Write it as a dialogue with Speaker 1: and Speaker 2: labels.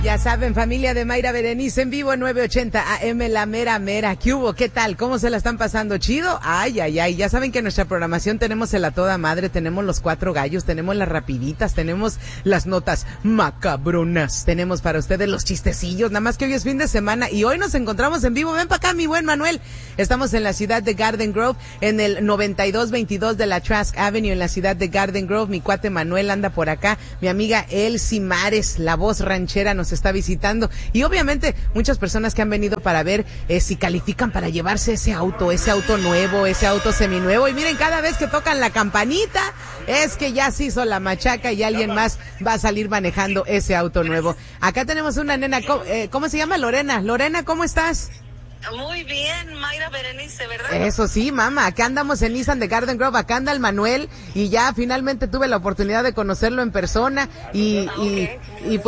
Speaker 1: Ya saben, familia de Mayra Berenice en vivo en 980 AM, la mera mera. ¿Qué hubo? ¿Qué tal? ¿Cómo se la están pasando? ¿Chido? Ay, ay, ay. Ya saben que en nuestra programación tenemos el A Toda Madre, tenemos los 4 gallos, tenemos las rapiditas, tenemos las notas macabronas, tenemos para ustedes los chistecillos, nada más que hoy es fin de semana y hoy nos encontramos en vivo. Ven para acá, mi buen Manuel. Estamos en la ciudad de Garden Grove, en el 9222 de la Trask Avenue, en la ciudad de Garden Grove. Mi cuate Manuel anda por acá. Mi amiga Elsie Mares, la voz ranchera, nos está visitando, y obviamente muchas personas que han venido para ver si califican para llevarse ese auto nuevo, ese auto seminuevo. Y miren, cada vez que tocan la campanita es que ya se hizo la machaca y alguien más va a salir manejando ese auto nuevo. Acá tenemos una nena, ¿cómo se llama? Lorena. Lorena, ¿cómo estás?
Speaker 2: Muy bien, Mayra Berenice, ¿verdad?
Speaker 1: Eso sí, mamá, acá andamos en Nissan de Garden Grove, acá anda el Manuel, y ya finalmente tuve la oportunidad de conocerlo en persona, y pues